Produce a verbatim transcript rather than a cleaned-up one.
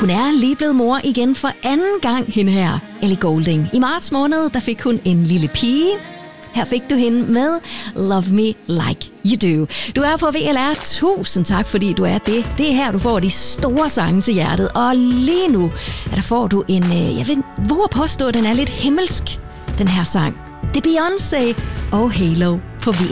hun er lige blevet mor igen for anden gang, hende her, Ellie Goulding. I marts måned, der fik hun en lille pige. Her fik du hende med Love Me Like You Do. Du er på V L R. Tusind tak, fordi du er det. Det er her, du får de store sange til hjertet. Og lige nu, der får du en, jeg vil våge påstå, at den er lidt himmelsk, den her sang. Det er Beyoncé og Halo på V